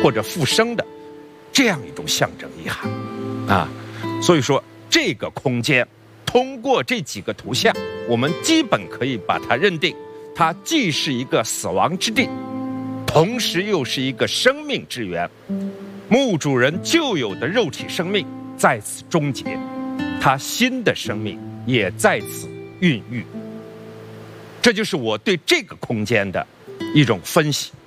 或者复生的这样一种象征意涵啊。所以说，这个空间通过这几个图像，我们基本可以把它认定，它既是一个死亡之地，同时又是一个生命之源。墓主人旧有的肉体生命在此终结，他新的生命也在此孕育。这就是我对这个空间的一种分析。